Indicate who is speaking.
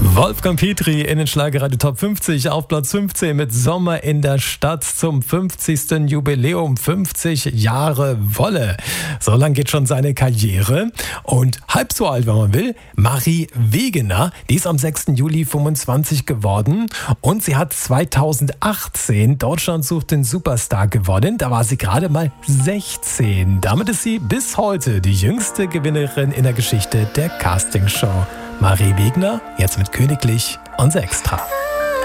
Speaker 1: Wolfgang Petri in den Schlagerradio Top 50 auf Platz 15 mit Sommer in der Stadt zum 50. Jubiläum, 50 Jahre Wolle. So lang geht schon seine Karriere. Und halb so alt, wenn man will, Marie Wegener, die ist am 6. Juli 25 geworden und sie hat 2018 Deutschland sucht den Superstar gewonnen. Da war sie gerade mal 16. Damit ist sie bis heute die jüngste Gewinnerin in der Geschichte der Castingshow. Marie Wegener, jetzt mit Königlich und Extra.